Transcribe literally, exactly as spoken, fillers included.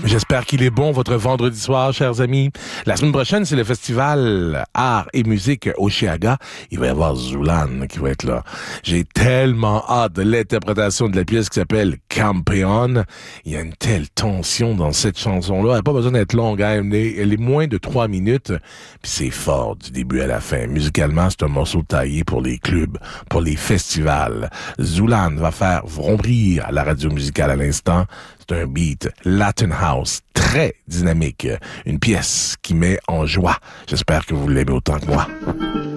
J'espère qu'il est bon votre vendredi soir, chers amis. La semaine prochaine, c'est le festival Art et Musique Osheaga. Il va y avoir Zoulan qui va être là. J'ai tellement hâte de l'interprétation de la pièce qui s'appelle Campeon. Il y a une telle tension dans cette chanson-là. Elle n'a pas besoin d'être longue, hein. Elle est, elle est moins de trois minutes. Puis c'est fort du début à la fin. Musicalement, c'est un morceau taillé pour les clubs, pour les festivals. Zoulan va faire vrombrir à la radio musicale à l'instant. C'est un beat Latin House très dynamique. Une pièce qui met en joie. J'espère que vous l'aimez autant que moi.